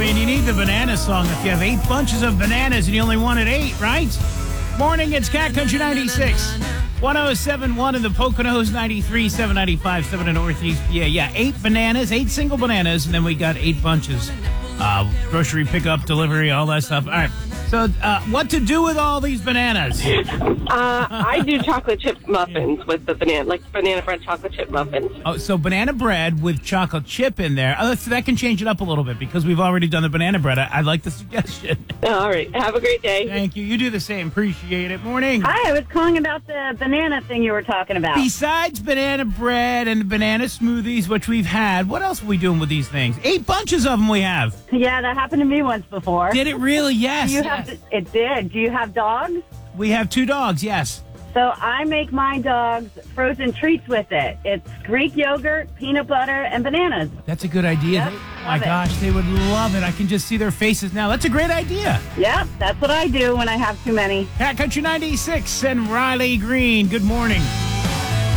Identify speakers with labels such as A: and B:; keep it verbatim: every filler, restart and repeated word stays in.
A: mean, you need the banana song if you have eight bunches of bananas and you only wanted eight, right? Morning, it's Cat Country ninety-six. one oh seven point one in the Poconos, ninety-three, seven ninety-five, seven in Northeast. Yeah, yeah, eight bananas, eight single bananas, and then we got eight bunches. Uh, grocery pickup, delivery, all that stuff. All right. So, uh, what to do with all these bananas?
B: Uh, I do chocolate chip muffins with the banana, like banana bread chocolate chip muffins.
A: Oh, so banana bread with chocolate chip in there. Oh, so that can change it up a little bit because we've already done the banana bread. I, I like the suggestion.
B: All right. Have a great day.
A: Thank you. You do the same. Appreciate it. Morning.
C: Hi, I was calling about the banana thing you were talking about.
A: Besides banana bread and banana smoothies, which we've had, what else are we doing with these things? Eight bunches of them we have.
C: Yeah, that happened to me once before.
A: Did it really? Yes.
C: Do you
A: yes.
C: have? It did. Do you have dogs?
A: We have two dogs, yes.
C: So I make my dogs frozen treats with it. It's Greek yogurt, peanut butter, and bananas.
A: That's a good idea.
C: Yep,
A: They, oh my
C: love it.
A: gosh, they would love it. I can just see their faces now. That's a great idea.
C: Yep, that's what I do when I have too many.
A: Cat Country ninety-six and Riley Green. Good morning.